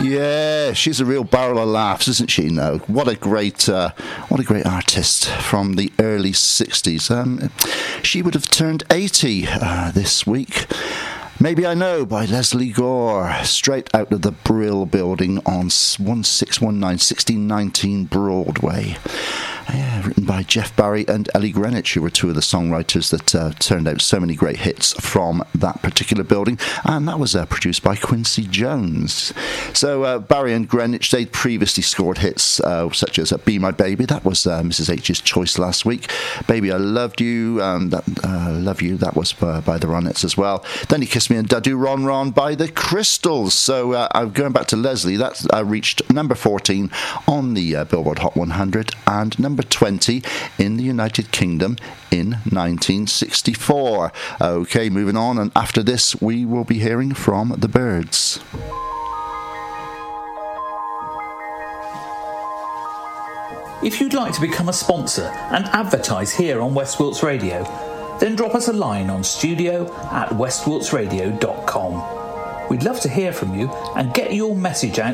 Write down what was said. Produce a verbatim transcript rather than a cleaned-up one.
Yeah, she's a real barrel of laughs, isn't she? No, what a great, uh, what a great artist from the early sixties. Um, she would have turned eighty uh, this week. Maybe I Know by Leslie Gore, straight out of the Brill Building on one six one nine, sixteen nineteen Broadway. Yeah, written by Jeff Barry and Ellie Greenwich, who were two of the songwriters that uh, turned out so many great hits from that particular building, and that was uh, produced by Quincy Jones. So uh, Barry and Greenwich, they'd previously scored hits uh, such as uh, Be My Baby, that was uh, Missus H's choice last week. Baby I Loved You, um, that, uh, Love You, that was uh, by the Ronettes as well. Then He Kissed Me and Dadu Ron Ron by the Crystals. So uh, I'm going back to Leslie, that uh, reached number fourteen on the uh, Billboard Hot one hundred and number twenty in the United Kingdom in nineteen sixty-four. Okay, moving on, and after this we will be hearing from the Byrds. If you'd like to become a sponsor and advertise here on West Wilts Radio, then drop us a line on studio at west wilts radio dot com. We'd love to hear from you and get your message out